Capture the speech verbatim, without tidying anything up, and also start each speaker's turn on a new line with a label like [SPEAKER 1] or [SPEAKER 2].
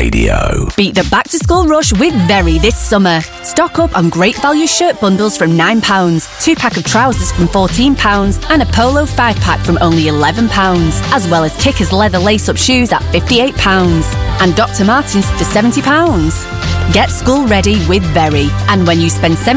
[SPEAKER 1] Radio.
[SPEAKER 2] Beat the back-to-school rush with Very this summer. Stock up on great value shirt bundles from nine pounds, two-pack of trousers from fourteen pounds and a polo five-pack from only eleven pounds, as well as Kickers leather lace-up shoes at fifty-eight pounds and Doctor Martens for seventy pounds. Get school ready with Very, and when you spend